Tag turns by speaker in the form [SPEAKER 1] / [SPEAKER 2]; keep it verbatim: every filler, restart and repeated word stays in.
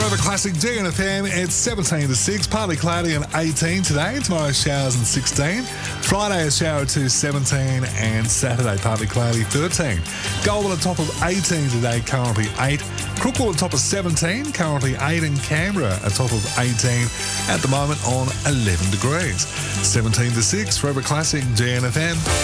[SPEAKER 1] Forever Classic G N F M. It's seventeen to six, partly cloudy and eighteen today. Tomorrow showers and sixteen. Friday a shower to seventeen and Saturday partly cloudy thirteen. Goulburn on top of eighteen today, currently eight. Crookwell on top of seventeen, currently eight. And Canberra on top of eighteen at the moment on eleven degrees. seventeen to six, Forever Classic G N F M.